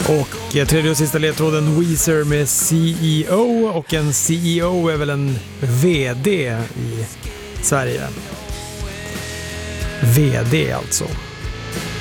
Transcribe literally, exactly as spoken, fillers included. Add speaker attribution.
Speaker 1: Och eh, tredje och sista ledtråden Weezer med C E O, och en C E O är väl en V D i Sverige. V D alltså.